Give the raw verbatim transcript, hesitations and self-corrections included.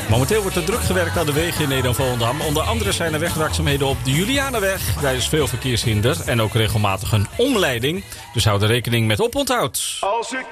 Momenteel wordt er druk gewerkt aan de wegen in Ede-Volendam. Onder andere zijn er wegwerkzaamheden op de Julianenweg. Daar is veel verkeershinder en ook regelmatig een omleiding. Dus houd er rekening met oponthoud. Als ik